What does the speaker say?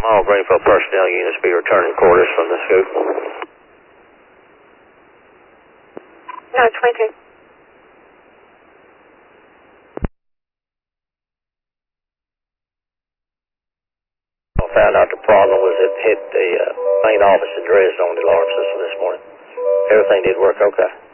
All Greenfield personnel units be returning quarters from the scoop. 922. Found out the problem was it hit the main office address on the alarm system this morning. Everything did work okay.